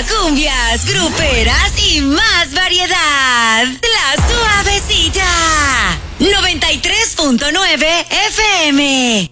cumbias, gruperas y más variedad. La Suavecita. 93.9 FM.